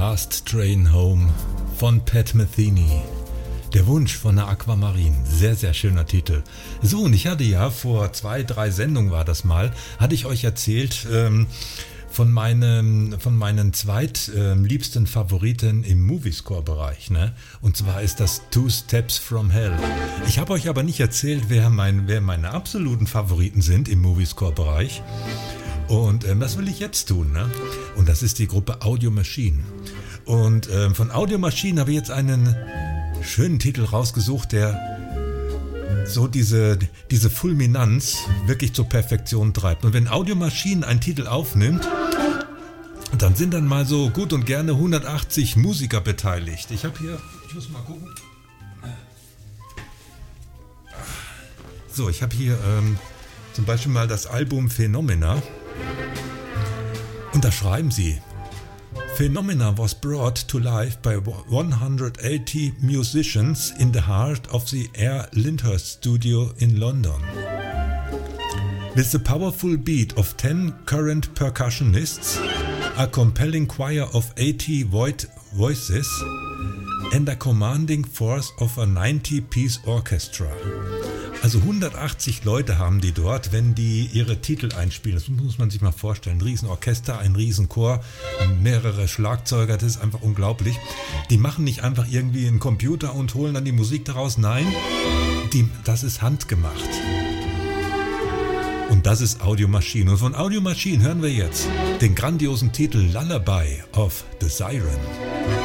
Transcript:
Last Train Home von Pat Metheny. Der Wunsch von der Aquamarine. Sehr, sehr schöner Titel. So, und ich hatte ja vor 2-3 Sendungen war das mal, hatte ich euch erzählt von meinen zweitliebsten Favoriten im Moviescore-Bereich. Ne? Und zwar ist das Two Steps from Hell. Ich habe euch aber nicht erzählt, wer meine absoluten Favoriten sind im Moviescore-Bereich. Und das will ich jetzt tun. Ne? Und das ist die Gruppe Audio Machine. Und von Audio Machine habe ich jetzt einen schönen Titel rausgesucht, der so diese Fulminanz wirklich zur Perfektion treibt. Und wenn Audio Machine einen Titel aufnimmt, dann sind dann mal so gut und gerne 180 Musiker beteiligt. Ich muss mal gucken. So, ich habe hier zum Beispiel mal das Album Phenomena. Und da schreiben sie: Phenomena was brought to life by 180 musicians in the heart of the Air Lyndhurst Studio in London. With the powerful beat of 10 current percussionists, a compelling choir of 80 voices and a commanding force of a 90-piece orchestra. Also 180 Leute haben die dort, wenn die ihre Titel einspielen. Das muss man sich mal vorstellen. Ein Riesenorchester, ein Riesenchor, mehrere Schlagzeuger, das ist einfach unglaublich. Die machen nicht einfach irgendwie einen Computer und holen dann die Musik daraus. Nein, das ist handgemacht. Und das ist Audio Machine. Und von Audio Machine hören wir jetzt den grandiosen Titel Lullaby of the Siren.